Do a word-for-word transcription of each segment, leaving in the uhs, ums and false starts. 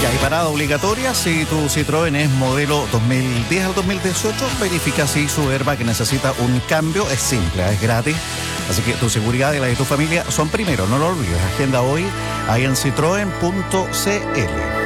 Ya hay parada obligatoria si tu Citroën es modelo dos mil diez al dos mil dieciocho. Verifica si su airbag necesita un cambio. Es simple, es gratis. Así que tu seguridad y la de tu familia son primero, no lo olvides. Agenda hoy ahí en citroen punto c l.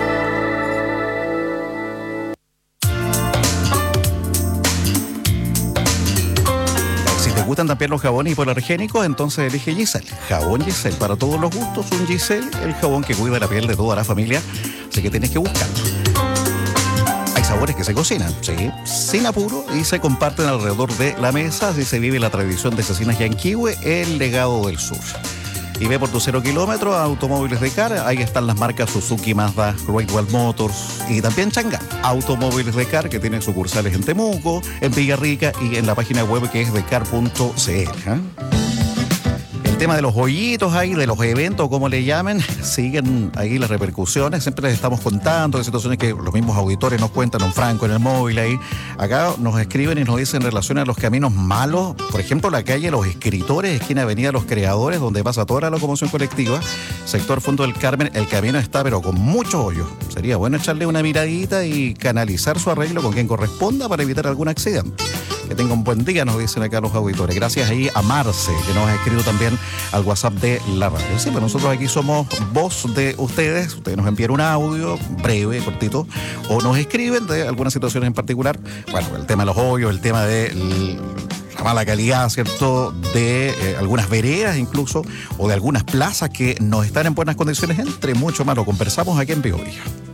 ¿Te gustan también los jabones hipoalergénicos? Entonces elige Giselle. Jabón Giselle. Para todos los gustos, un Giselle, el jabón que cuida la piel de toda la familia. Así que tienes que buscarlo. Hay sabores que se cocinan, sí, sin apuro y se comparten alrededor de la mesa. Así se vive la tradición de Cecinas Yanquihue, el legado del sur. Y ve por tu cero kilómetros a Automóviles de Car. Ahí están las marcas Suzuki, Mazda, Great Wall Motors y también Chang'an. Automóviles de Car, que tienen sucursales en Temuco, en Villarrica y en la página web que es de car punto c l. ¿eh? El tema de los hoyitos ahí, de los eventos, como le llamen, siguen ahí las repercusiones. Siempre les estamos contando de situaciones que los mismos auditores nos cuentan, un Franco en el móvil ahí. Acá nos escriben y nos dicen en relación a los caminos malos. Por ejemplo, la calle Los Escritores, esquina Avenida Los Creadores, donde pasa toda la locomoción colectiva. Sector Fondo del Carmen, el camino está pero con muchos hoyos. Sería bueno echarle una miradita y canalizar su arreglo con quien corresponda para evitar algún accidente. Que tenga un buen día, nos dicen acá los auditores. Gracias ahí a Marce, que nos ha escrito también al WhatsApp de la radio. Sí, pues nosotros aquí somos voz de ustedes. Ustedes nos envían un audio breve, cortito, o nos escriben de algunas situaciones en particular. Bueno, el tema de los hoyos, el tema de la mala calidad, ¿cierto? De eh, algunas veredas incluso, o de algunas plazas que no están en buenas condiciones, entre mucho más. Lo conversamos aquí en Biobío.